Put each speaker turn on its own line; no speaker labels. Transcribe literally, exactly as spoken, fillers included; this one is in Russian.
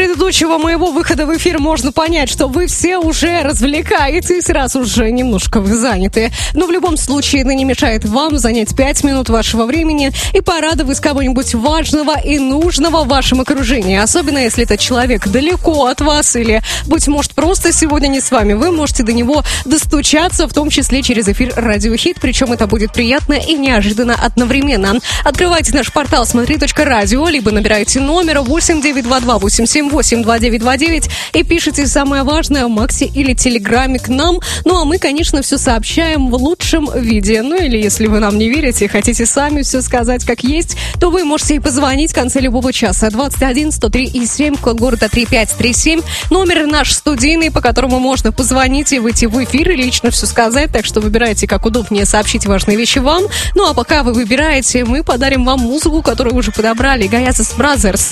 предыдущего моего выхода в эфир можно понять, что вы все уже развлекаетесь, раз уже немножко вы заняты. Но в любом случае это не мешает вам занять пять минут вашего времени и порадовать кого-нибудь важного и нужного в вашем окружении. Особенно если это человек далеко от вас или, быть может, просто сегодня не с вами. Вы можете до него достучаться, в том числе через эфир Радио Хит. Причем это будет приятно и неожиданно одновременно. Открывайте наш портал смотри точка радио, либо набирайте номер восемь девять два два восемь семь восемь два девять два девять и пишите самое важное в Максе или Телеграме к нам. Ну а мы, конечно, все сообщаем в лучшем виде. Ну или если вы нам не верите и хотите сами все сказать как есть, то вы можете и позвонить в конце любого часа. двадцать один сто три и семь, код города три пять три семь. Номер наш студийный, по которому можно позвонить и выйти в эфир и лично все сказать. Так что выбирайте, как удобнее сообщить важные вещи вам. Ну а пока вы выбираете, мы подарим вам музыку, которую уже подобрали. Гаязес Бразерс.